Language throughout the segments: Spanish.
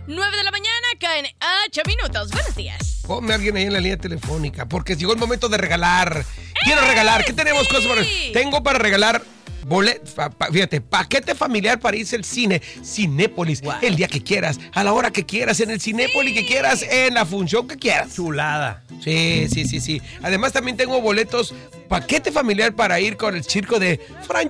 9 de la mañana, caen 8 minutos. Buenos días. Ponme a alguien ahí en la línea telefónica, porque llegó el momento de regalar. Quiero regalar. ¿Qué tenemos cosas para... Tengo para regalar fíjate, paquete familiar para irse al cine. Cinépolis, el día que quieras, a la hora que quieras, en el Cinépolis que quieras, en la función que quieras. Chulada. Sí. Además también tengo boletos, paquete familiar para ir con el circo de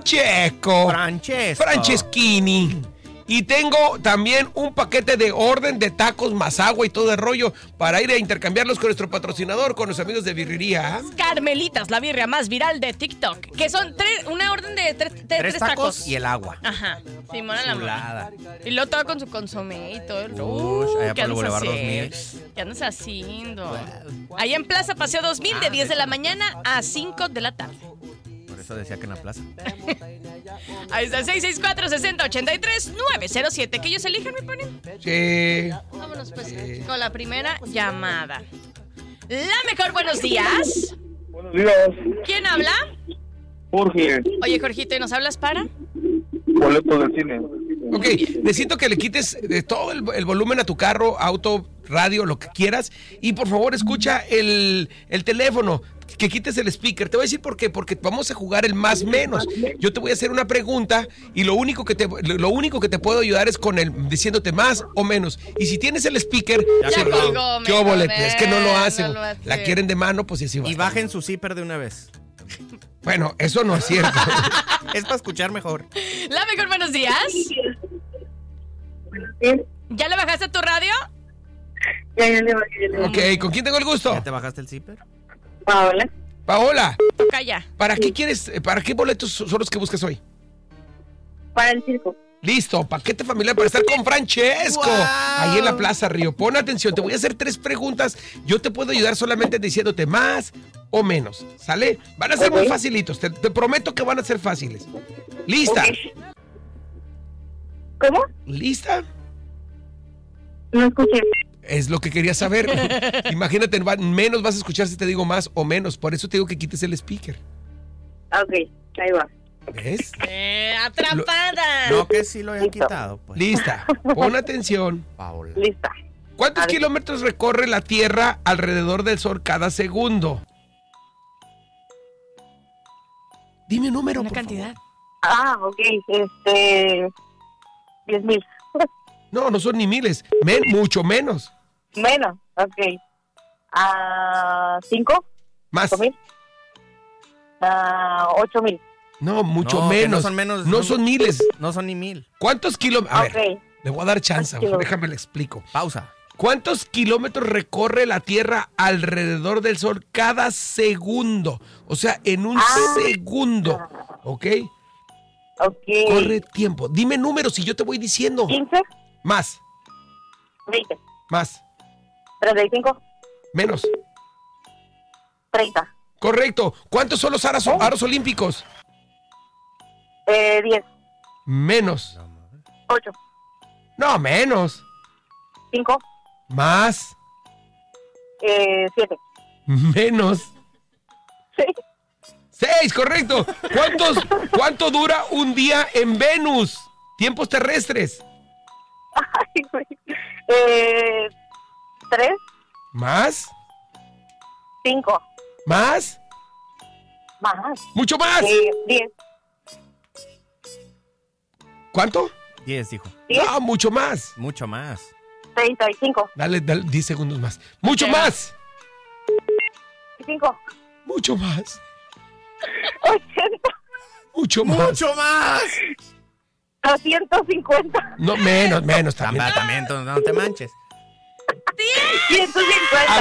Franceschini. Y tengo también un paquete de orden de tacos más agua y todo el rollo para ir a intercambiarlos con nuestro patrocinador, con los amigos de Birrería. Carmelitas, la birria más viral de TikTok. Que son una orden de tres tacos. Y el agua. Ajá. Simona la Chulada. Y luego todo con su consomé y todo el allá por el Boulevard 2000. ¿Qué andas haciendo? Ahí en Plaza Paseo 2000 de 10 de la mañana a 5 de la tarde. Por eso decía que en la plaza. Ahí está, 664-6083-907. Que ellos elijan, ¿me ponen? Sí. Vámonos pues con la primera llamada. La mejor, buenos días. Buenos días. ¿Quién habla? Jorge. Oye, Jorgito, ¿y nos hablas para? Boleto del cine. Ok, necesito que le quites todo el volumen a tu carro, auto, radio, lo que quieras. Y por favor, escucha el teléfono. Que quites el speaker. Te voy a decir por qué. Porque vamos a jugar el más menos. Yo te voy a hacer una pregunta y lo único que te puedo ayudar es diciéndote más o menos. Y si tienes el speaker, ya colgó, ¿qué boleto? Es que no lo hacen. La quieren de mano, pues así va. Y bajen su zipper de una vez. Bueno, eso no es cierto. Es para escuchar mejor. La mejor, buenos días. ¿Ya le bajaste a tu radio? Ya le bajé. Ok, ¿con quién tengo el gusto? ¿Ya te bajaste el zipper? Paola. Toca ya. ¿Para qué quieres? ¿Para qué boletos son los que buscas hoy? Para el circo. Listo, paquete familiar para estar con Francesco. Wow. Ahí en la Plaza Río. Pon atención, te voy a hacer 3 preguntas. Yo te puedo ayudar solamente diciéndote más o menos. ¿Sale? Van a ser muy facilitos. Te prometo que van a ser fáciles. ¿Lista? Okay. ¿Cómo? ¿Lista? No escuché. Es lo que quería saber. Imagínate, menos vas a escuchar si te digo más o menos. Por eso te digo que quites el speaker. Ok, ahí va. ¿Ves? ¡Atrapada! No, que sí lo hayan quitado. Pues. Lista. Pon atención. Paola. Lista. ¿Cuántos kilómetros recorre la Tierra alrededor del Sol cada segundo? Dime un número, Una por cantidad. favor. Ok, 10,000. No son ni miles. Mucho menos. Menos, ok. 5. Más. 5,000. 8,000. No, mucho No, que menos. no son menos. No son miles. No son ni 1,000. ¿Cuántos kilómetros? A ver, Ok. le voy a dar chance. Déjame le explico. Pausa. ¿Cuántos kilómetros recorre la Tierra alrededor del Sol cada segundo? O sea, en un segundo. ¿Ok? Ok. Corre tiempo. Dime números y yo te voy diciendo. 15. Más. 20. Más. 35. Menos. 30. Correcto. ¿Cuántos son los aros olímpicos? 10. Menos. 8. No, menos. 5. Más. 7. Menos. 6. 6, correcto. ¿Cuánto dura un día en Venus? Tiempos terrestres. Ay, güey. 3. Más. 5. Más. Más. Mucho más. 10. ¿Cuánto? 10, dijo. 10. No, mucho más. Mucho más. 35. Dale 10 segundos más. Mucho Ya. más. 5. Mucho más. 80. Mucho más. ¡Mucho más! 250. No, menos también. También, no te manches. 150.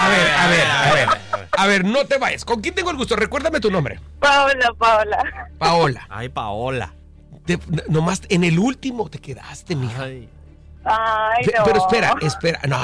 A ver, no te vayas. ¿Con quién tengo el gusto? Recuérdame tu nombre. Paola. Paola. Ay, Paola. Nomás en el último te quedaste, mija. Ay. Ay, no. Pero espera. No.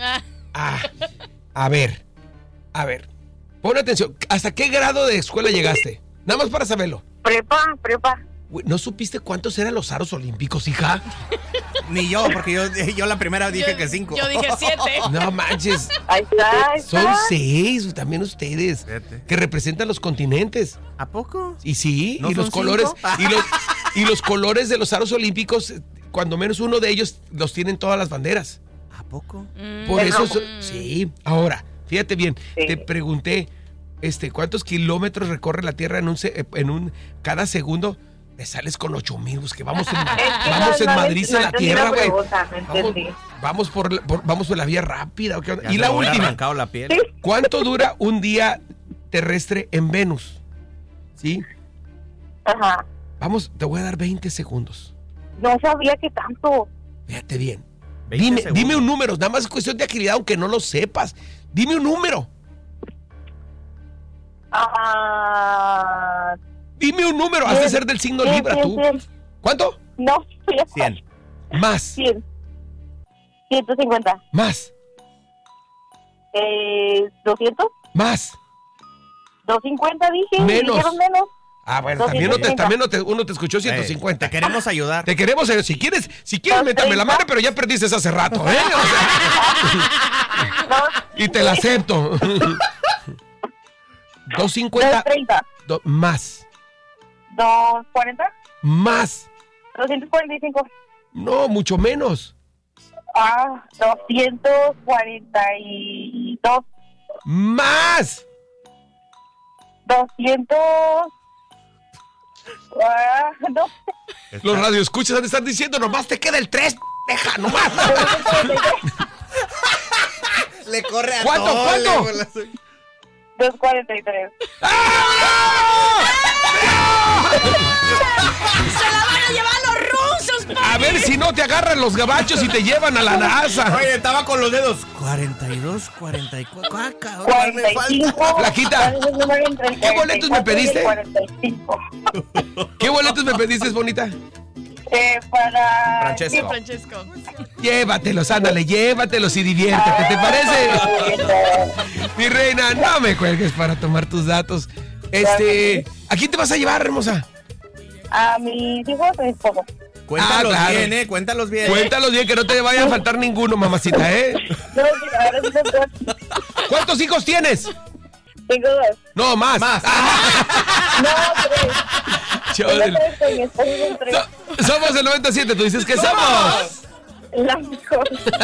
A ver. Pon atención. ¿Hasta qué grado de escuela llegaste? Nada más para saberlo. Prepa. Güey, ¿no supiste cuántos eran los aros olímpicos, hija? Ni yo, porque yo la primera dije que 5. Yo dije 7. No manches. Ahí está. Son 6, también ustedes. Fíjate. Que representan los continentes. ¿A poco? Y sí, ¿No y los son colores. 5? Y los colores de los aros olímpicos, cuando menos uno de ellos los tienen todas las banderas. ¿A poco? Por ¿El eso, rojo? sí. Ahora, fíjate bien, Sí. te pregunté, ¿cuántos kilómetros recorre la Tierra cada segundo? Me sales con 8,000, pues que vamos en Madrid a la Tierra, güey. Vamos por la vía rápida. ¿O qué onda? Ya Y se la me hubiera última, arrancado la piel. Sí. ¿cuánto dura un día terrestre en Venus? ¿Sí? Ajá. Vamos, te voy a dar 20 segundos. No sabía que tanto. Fíjate bien. 20 segundos. Dime un número, nada más es cuestión de agilidad, aunque no lo sepas. Dime un número. Dime un número, has de ser del signo Libra tú. 100. ¿Cuánto? No, 100. Más, 100. 150. más, 200. más. 250 dije. Menos. Dijeron menos. Ah, bueno, también uno te escuchó Te 150. queremos ayudar. Te queremos, si quieres, métame la madre, pero ya perdiste hace rato, ¿eh? O sea, No, y te la acepto. 250 230. más, 240. más. 245. No, mucho menos. 242. Más. 200. No. Los radioescuchas han de estar diciendo, nomás te queda el 3, deja, nomás. Le corre a ¿Cuánto, todo, cuánto? 243. ¡Se la van a llevar los rusos, pa! A ver si no te agarran los gabachos y te llevan a la NASA. Oye, estaba con los dedos. 42, 44. Cabrón, me falta. 45. Flaquita, ¿qué boletos me pediste? 45. ¿Qué boletos me pediste, bonita? Para. Francesco. Sí, Francesco. Llévatelos, ándale, llévatelos y diviértete, ¿te parece? Mi reina, no me cuelgues para tomar tus datos. ¿A quién te vas a llevar, hermosa? A mis hijos, a mi esposo. Cuéntalos claro. bien, cuéntalos bien. Cuéntalos bien, que no te vaya a faltar ninguno, mamacita, ¿eh? No, ahora sí son dos. ¿Cuántos hijos tienes? Tengo dos. No, más. No, tres. Chole. Tengo tres con mi esposo, son tres. Somos el 97, tú dices que somos. La mejor.